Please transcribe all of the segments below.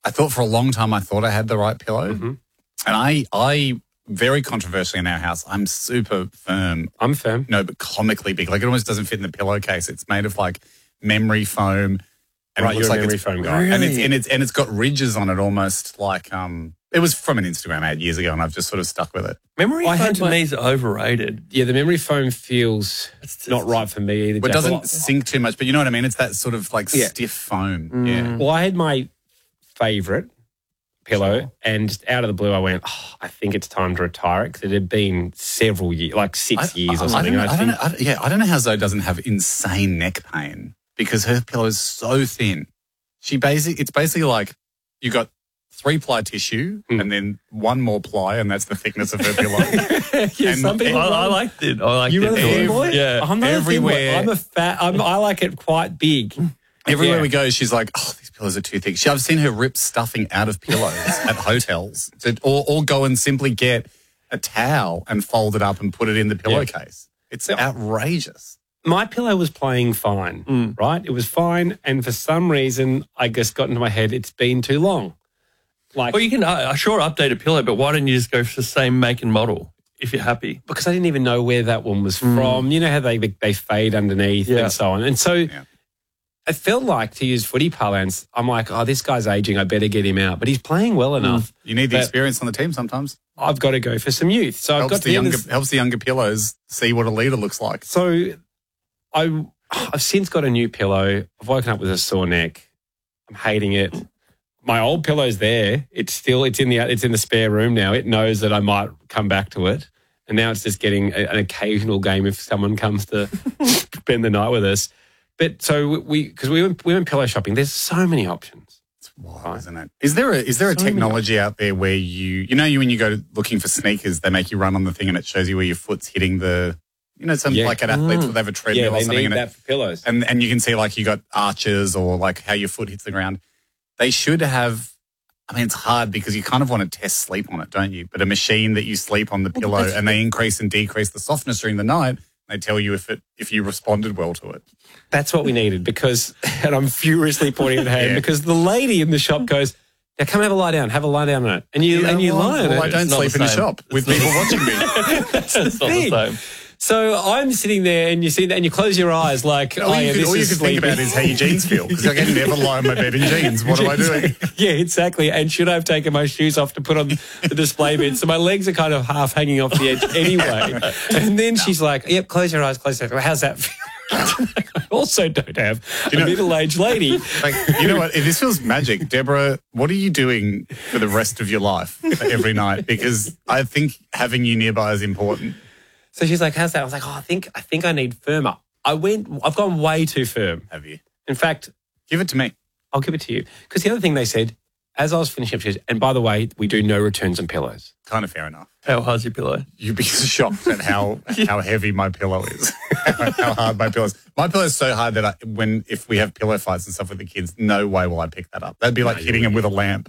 I thought for a long time I thought I had the right pillow. Mm-hmm. And I very controversially in our house, I'm super firm. I'm firm. No, but comically big. Like it almost doesn't fit in the pillowcase. It's made of like memory foam. And Right, it looks you're a like memory it's, foam guy. Really? And it's got ridges on it almost like it was from an Instagram ad years ago and I've just sort of stuck with it. Memory I foam had to my- me is overrated. Yeah, the memory foam feels It's not right for me either. But it Jack. doesn't sink too much, but you know what I mean? It's that sort of like Yeah. stiff foam. Yeah. Well, I had my favourite pillow, and out of the blue, I went, I think it's time to retire it because it had been several years, like 6 years or something. I don't know how Zoe doesn't have insane neck pain because her pillow is so thin. It's basically like you got 3-ply tissue and then one more ply, and that's the thickness of her pillow. Yeah, And some people. I liked it. I liked You it. were a thin boy? Yeah. I'm not Everywhere. A thin boy. I'm a fat. I like it quite big. Everywhere Yeah. we go, she's like, "Oh, these pillows are too thick." I've seen her rip stuffing out of pillows at hotels, or go and simply get a towel and fold it up and put it in the pillowcase. It's outrageous. My pillow was playing fine, right? It was fine, and for some reason, I just got into my head. It's been too long. Like, Well, you can sure update a pillow, but why don't you just go for the same make and model if you're happy? because I didn't even know where that one was from. You know how they fade underneath Yeah. and so on. And so it felt like, to use footy parlance, I'm like, this guy's aging. I better get him out. But he's playing well enough. You need the But experience on the team sometimes. I've got to go for some youth. So I've Helps got the younger pillows see what a leader looks like. So I've since got a new pillow. I've woken up with a sore neck. I'm hating it. My old pillow's there. It's in the spare room now. It knows that I might come back to it. And now it's just getting an occasional game if someone comes to spend the night with us. But so we went pillow shopping. There's so many options. It's wild, isn't it? Is there a technology out there where when you go looking for sneakers, they make you run on the thing and it shows you where your foot's hitting the, like an athlete will have a treadmill Yeah, or they something. need that for pillows. And you can see like you got arches or like how your foot hits the ground. They should have, it's hard because you kind of want to test sleep on it, don't you? But a machine that you sleep on the pillow and they increase and decrease the softness during the night. They tell you if you responded well to it. That's what we needed because, and I'm furiously pointing at hand because the lady in the shop goes, "Now come have a lie down on it," and you lie on it. Well, I don't sleep in the shop with people watching me. That's the It's not thing. the same. So I'm sitting there and you see that and you close your eyes like, All you this can is think sleeping. about is how your jeans feel because I can never lie on my bed in jeans. What am I doing? Yeah, exactly. And should I have taken my shoes off to put on the display bed? So my legs are kind of half hanging off the edge anyway. And then she's like, "Yep, close your eyes, close your eyes." Well, how's that feel? I also don't have a middle-aged lady. Like, you know what? This feels magic. Deborah, what are you doing for the rest of your life every night? Because I think having you nearby is important. So she's like, "How's that?" I was like, I think I need firmer. I've gone way too firm. Have you? In fact, Give it to me. I'll give it to you. Because the other thing they said, as I was finishing up, she said, and by the way, we do no returns on pillows. Kind of fair enough. How hard's your pillow? You'd be shocked at how heavy my pillow is, how hard my pillow is. My pillow is so hard that if we have pillow fights and stuff with the kids, no way will I pick that up. That'd be like hitting him with a lamp.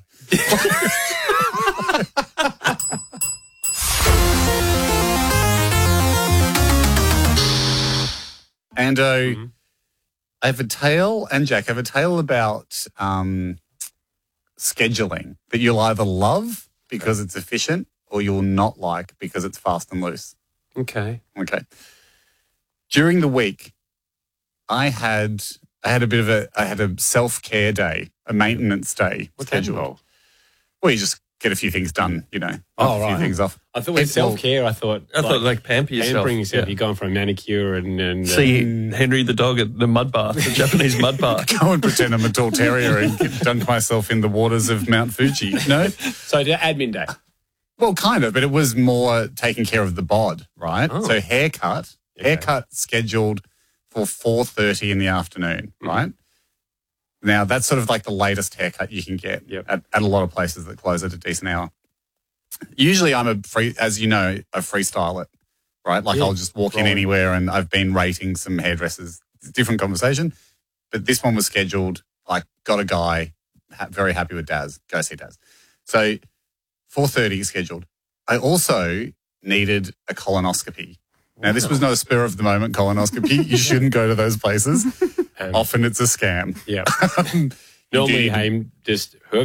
And I have a tale, and Jack, I have a tale about scheduling that you'll either love because it's efficient or you'll not like because it's fast and loose. Okay. Okay. During the week, I had a self-care day, a maintenance day scheduled. Well, you just get a few things done, Oh, a few right. things off. I thought with self-care, I thought like pamper yourself. pampering yourself. Yeah. You're going for a manicure and See Henry the dog at the mud bath, the Japanese mud bath. Go and pretend I'm a tall terrier and dunk myself in the waters of Mount Fuji. No? so admin day. Well, kind of, but it was more taking care of the bod, right? Oh. So haircut scheduled for 4:30 in the afternoon, right? Now, that's sort of like the latest haircut you can get at a lot of places that close at a decent hour. Usually I freestyle it, right? Like I'll just walk in anywhere, and I've been rating some hairdressers. It's a different conversation, but this one was scheduled, like got a guy, very happy with Daz, go see Daz. So 4:30 scheduled. I also needed a colonoscopy. Now, this was not a spur of the moment colonoscopy. You shouldn't go to those places. Often it's a scam. Yeah. Normally, Indeed. Haim just